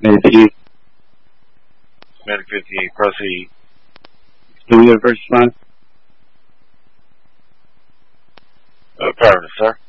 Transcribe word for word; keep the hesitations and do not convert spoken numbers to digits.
Medic Medic fifty-eight, proceed. Do we have first response? Affirmative, sir.